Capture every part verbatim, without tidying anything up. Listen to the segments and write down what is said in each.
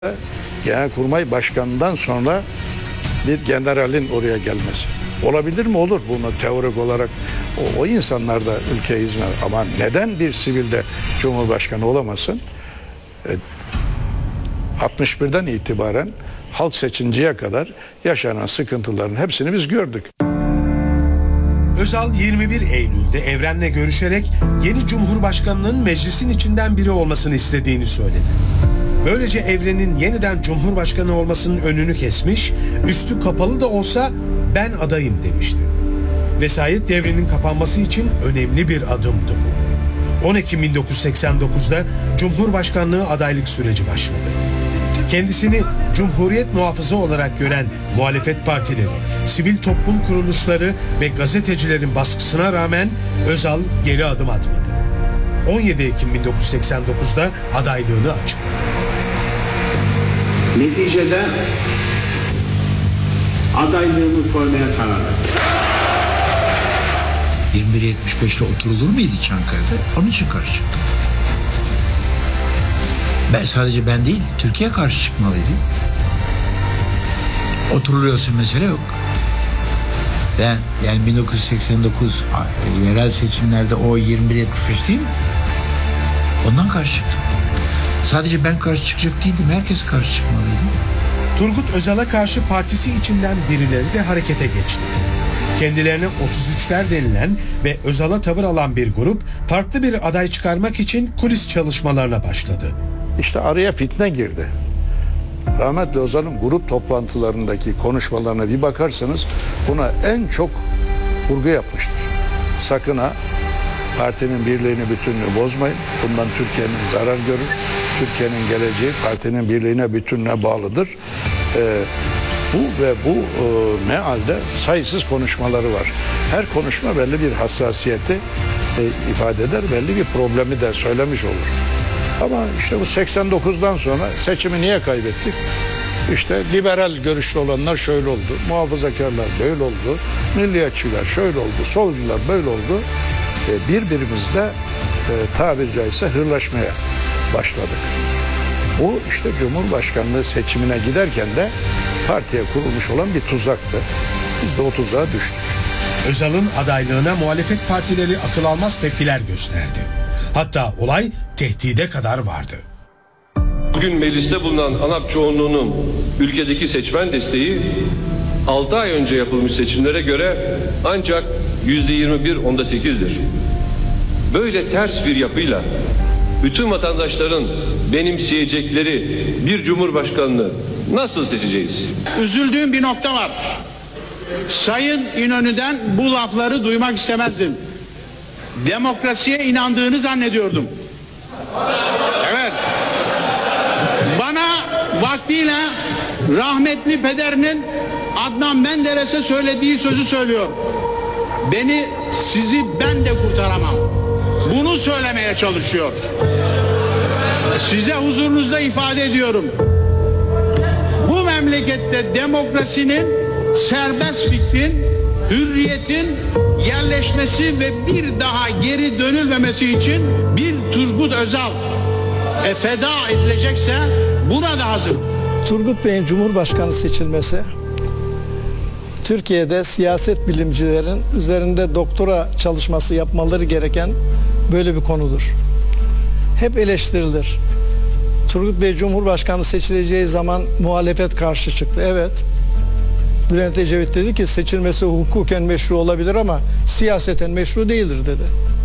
Genelkurmay Başkanı'ndan sonra bir generalin oraya gelmesi. Olabilir mi? Olur. Bunu teorik olarak o, o insanlar da ülkeye hizmet. Ama neden bir sivilde Cumhurbaşkanı olamasın? E, altmış birden itibaren halk seçinceye kadar yaşanan sıkıntıların hepsini biz gördük. Özal yirmi bir Eylül'de Evren'le görüşerek yeni Cumhurbaşkanı'nın meclisin içinden biri olmasını istediğini söyledi. Böylece Evren'in yeniden Cumhurbaşkanı olmasının önünü kesmiş, üstü kapalı da olsa ben adayım demişti. Vesayet devrinin kapanması için önemli bir adımdı bu. on Ekim bin dokuz yüz seksen dokuz'da Cumhurbaşkanlığı adaylık süreci başladı. Kendisini Cumhuriyet muhafızı olarak gören muhalefet partileri, sivil toplum kuruluşları ve gazetecilerin baskısına rağmen Özal geri adım atmadı. on yedi Ekim bin dokuz yüz seksen dokuz'da adaylığını açıkladı. Neticede adaylığımı koymaya karar verdim. yirmi bir yetmiş beş'te oturulur muydu Çankaya'da? Onun için karşı çıktım. Ben sadece ben değil, Türkiye karşı çıkmalıydı. Oturuluyorsa mesele yok. Ben yani bin dokuz yüz seksen dokuz yerel seçimlerde o yirmi bir yetmiş beş değil mi? Ondan karşı çıktım. Sadece ben karşı çıkacak değildim, herkes karşı çıkmalıydı. Turgut Özal'a karşı partisi içinden birileri de harekete geçti. Kendilerine otuz üç'ler denilen ve Özal'a tavır alan bir grup farklı bir aday çıkarmak için kulis çalışmalarına başladı. İşte araya fitne girdi. Rahmetli Özal'ın grup toplantılarındaki konuşmalarına bir bakarsanız buna en çok vurgu yapmıştır. Sakın ha partinin birliğini, bütünlüğünü bozmayın. Bundan Türkiye'nin zarar görür. Türkiye'nin geleceği partinin birliğine, bütünlüğüne bağlıdır. Ee, bu ve bu e, mealde sayısız konuşmaları var. Her konuşma belli bir hassasiyeti e, ifade eder, belli bir problemi de söylemiş olur. Ama işte bu seksen dokuz'dan sonra seçimi niye kaybettik? İşte liberal görüşlü olanlar şöyle oldu, muhafazakarlar böyle oldu, milliyetçiler şöyle oldu, solcular böyle oldu. E, birbirimizle e, tabiri caizse hırlaşmaya başladık. Bu işte Cumhurbaşkanlığı seçimine giderken de partiye kurulmuş olan bir tuzaktı. Biz de o tuzağa düştük. Özal'ın adaylığına muhalefet partileri akıl almaz tepkiler gösterdi. Hatta olay tehdide kadar vardı. Bugün mecliste bulunan ANAP çoğunluğunun ülkedeki seçmen desteği altı ay önce yapılmış seçimlere göre ancak yüzde yirmi bir onda sekiz'dir. Böyle ters bir yapıyla bütün vatandaşların benimseyecekleri bir cumhurbaşkanını nasıl seçeceğiz? Üzüldüğüm bir nokta var. Sayın İnönü'den bu lafları duymak istemezdim. Demokrasiye inandığını zannediyordum. Evet. Bana vaktiyle rahmetli pederinin Adnan Menderes'e söylediği sözü söylüyor. Beni, sizi ben de kurtaramam. Bunu söylemeye çalışıyor. Size huzurunuzda ifade ediyorum. Bu memlekette demokrasinin, serbestliktin, hürriyetin yerleşmesi ve bir daha geri dönülmemesi için bir Turgut Özal e, feda edilecekse buna da hazır. Turgut Bey'in Cumhurbaşkanı seçilmesi, Türkiye'de siyaset bilimcilerin üzerinde doktora çalışması yapmaları gereken böyle bir konudur. Hep eleştirilir. Turgut Bey Cumhurbaşkanı seçileceği zaman muhalefet karşı çıktı. Evet. Bülent Ecevit dedi ki seçilmesi hukuken meşru olabilir ama siyaseten meşru değildir dedi.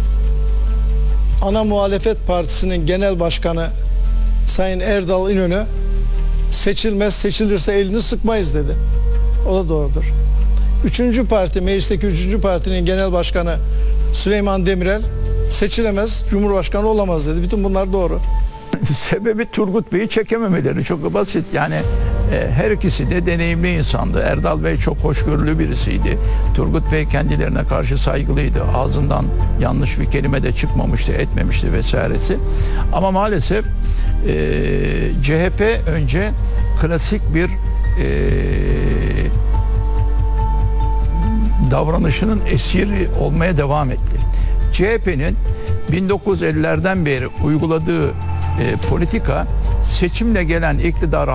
Ana muhalefet partisinin genel başkanı Sayın Erdal İnönü seçilmez, seçilirse elini sıkmayız dedi. O da doğrudur. Üçüncü parti, meclisteki üçüncü partinin genel başkanı Süleyman Demirel seçilemez, Cumhurbaşkanı olamaz dedi. Bütün bunlar doğru. Sebebi Turgut Bey'i çekememeleri çok basit. Yani e, her ikisi de deneyimli insandı. Erdal Bey çok hoşgörülü birisiydi. Turgut Bey kendilerine karşı saygılıydı. Ağzından yanlış bir kelime de çıkmamıştı, etmemişti vesairesi. Ama maalesef e, C H P önce klasik bir e, davranışının esiri olmaya devam etti. C H P'nin bin dokuz yüz ellilerden beri uyguladığı e, politika seçimle gelen iktidara